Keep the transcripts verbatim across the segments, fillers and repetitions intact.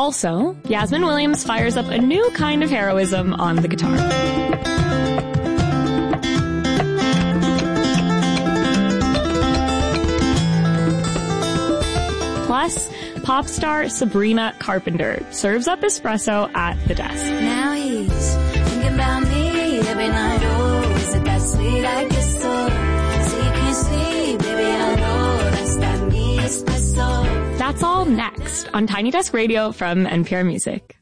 Also, Yasmin Williams fires up a new kind of heroism on the guitar. Plus, pop star Sabrina Carpenter serves up espresso at the desk. Now he's thinking about me every night. Oh, is it that sweet? I guess so. So you can sleep, baby, I know that's that me espresso. That's all next on Tiny Desk Radio from N P R Music.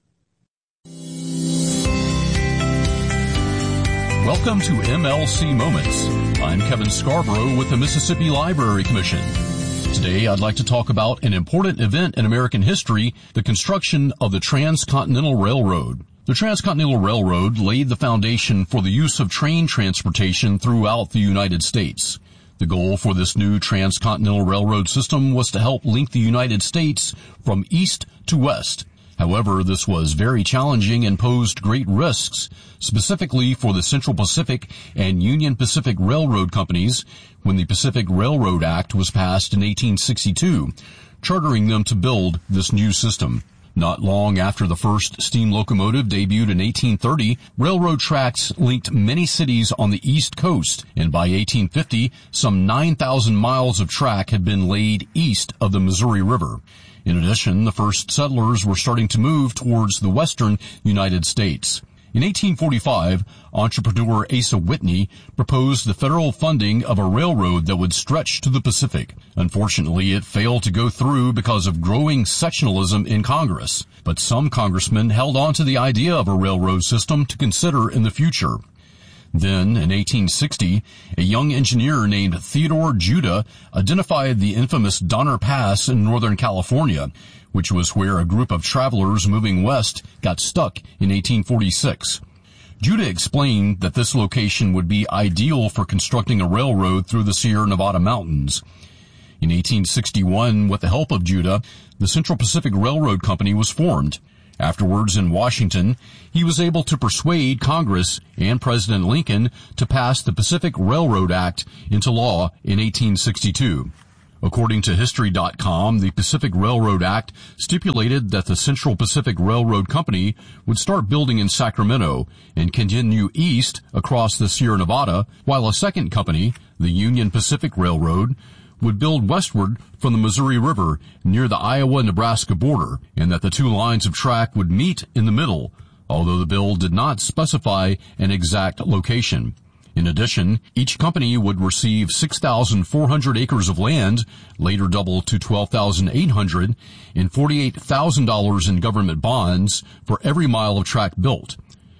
Welcome to M L C Moments. I'm Kevin Scarborough with the Mississippi Library Commission. Today, I'd like to talk about an important event in American history, the construction of the Transcontinental Railroad. The Transcontinental Railroad laid the foundation for the use of train transportation throughout the United States. The goal for this new Transcontinental Railroad system was to help link the United States from east to west. However, this was very challenging and posed great risks, specifically for the Central Pacific and Union Pacific Railroad companies when the Pacific Railroad Act was passed in eighteen sixty-two, chartering them to build this new system. Not long after the first steam locomotive debuted in eighteen thirty, railroad tracks linked many cities on the East Coast, and by eighteen fifty, some nine thousand miles of track had been laid east of the Missouri River. In addition, the first settlers were starting to move towards the western United States. In eighteen forty-five, entrepreneur Asa Whitney proposed the federal funding of a railroad that would stretch to the Pacific. Unfortunately, it failed to go through because of growing sectionalism in Congress. But some congressmen held on to the idea of a railroad system to consider in the future. Then, in eighteen sixty, a young engineer named Theodore Judah identified the infamous Donner Pass in Northern California, which was where a group of travelers moving west got stuck in eighteen forty-six. Judah explained that this location would be ideal for constructing a railroad through the Sierra Nevada mountains. In eighteen sixty-one, with the help of Judah, the Central Pacific Railroad Company was formed. Afterwards, in Washington, he was able to persuade Congress and President Lincoln to pass the Pacific Railroad Act into law in eighteen sixty-two. According to History dot com, the Pacific Railroad Act stipulated that the Central Pacific Railroad Company would start building in Sacramento and continue east across the Sierra Nevada, while a second company, the Union Pacific Railroad, would build westward from the Missouri River near the Iowa-Nebraska border, and that the two lines of track would meet in the middle, although the bill did not specify an exact location. In addition, each company would receive six thousand four hundred acres of land, later doubled to twelve thousand eight hundred, and forty-eight thousand dollars in government bonds for every mile of track built.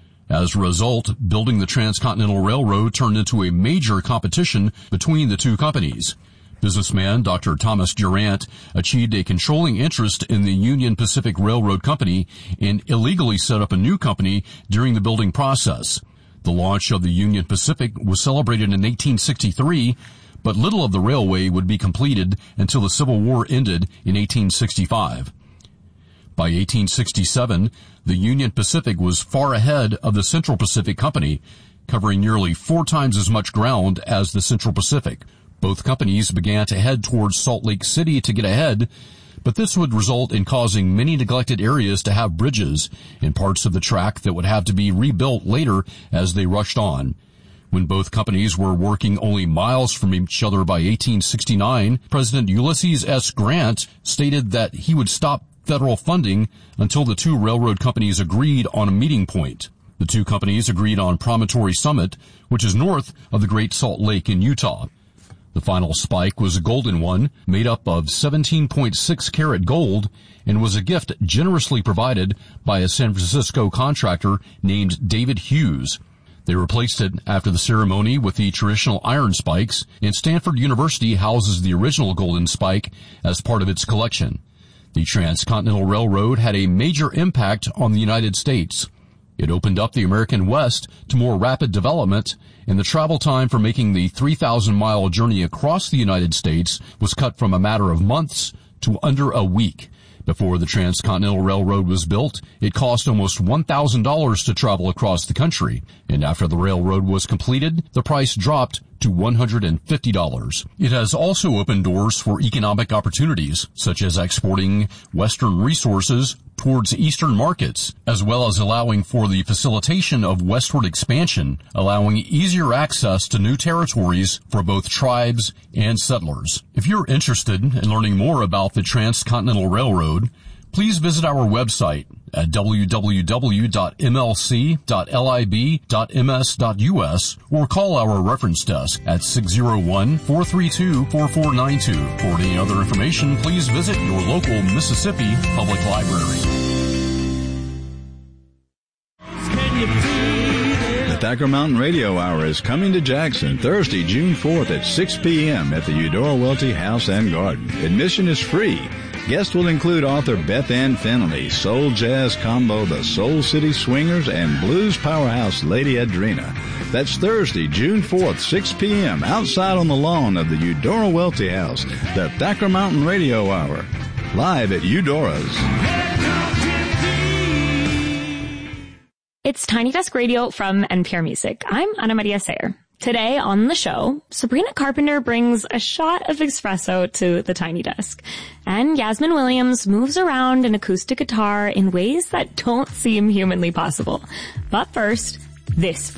As a result, building the Transcontinental Railroad turned into a major competition between the two companies. Businessman Doctor Thomas Durant achieved a controlling interest in the Union Pacific Railroad Company and illegally set up a new company during the building process. The launch of the Union Pacific was celebrated in eighteen sixty-three, but little of the railway would be completed until the Civil War ended in eighteen sixty-five. By eighteen sixty-seven, the Union Pacific was far ahead of the Central Pacific Company, covering nearly four times as much ground as the Central Pacific. Both companies began to head towards Salt Lake City to get ahead, but this would result in causing many neglected areas to have bridges and parts of the track that would have to be rebuilt later as they rushed on. When both companies were working only miles from each other by eighteen sixty-nine, President Ulysses S. Grant stated that he would stop federal funding until the two railroad companies agreed on a meeting point. The two companies agreed on Promontory Summit, which is north of the Great Salt Lake in Utah. The final spike was a golden one, made up of seventeen point six karat gold, and was a gift generously provided by a San Francisco contractor named David Hughes. They replaced it after the ceremony with the traditional iron spikes, and Stanford University houses the original golden spike as part of its collection. The Transcontinental Railroad had a major impact on the United States. It opened up the American West to more rapid development, and the travel time for making the three thousand mile journey across the United States was cut from a matter of months to under a week. Before the Transcontinental Railroad was built, it cost almost one thousand dollars to travel across the country, and after the railroad was completed, the price dropped to one hundred fifty dollars. It has also opened doors for economic opportunities, such as exporting Western resources, towards eastern markets, as well as allowing for the facilitation of westward expansion, allowing easier access to new territories for both tribes and settlers. If you're interested in learning more about the Transcontinental Railroad, please visit our website at w w w dot m l c dot lib dot m s dot u s or call our reference desk at six oh one, four three two, four four nine two. For any other information, please visit your local Mississippi Public Library. The Thacker Mountain Radio Hour is coming to Jackson Thursday, June fourth at six p.m. at the Eudora Welty House and Garden. Admission is free. Guests will include author Beth Ann Finley, soul jazz combo The Soul City Swingers, and blues powerhouse Lady Adrena. That's Thursday, June fourth, six p.m. outside on the lawn of the Eudora Welty House. The Thacker Mountain Radio Hour, live at Eudora's. It's Tiny Desk Radio from N P R Music. I'm Ana Maria Sayer. Today on the show, Sabrina Carpenter brings a shot of espresso to the Tiny Desk. And Yasmin Williams moves around an acoustic guitar in ways that don't seem humanly possible. But first, this